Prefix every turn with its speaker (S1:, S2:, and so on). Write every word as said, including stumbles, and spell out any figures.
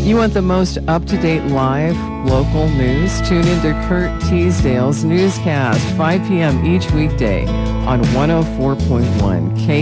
S1: You want the most up-to-date live local news? Tune into Kurt Teasdale's newscast, five p.m. each weekday on one oh four point one K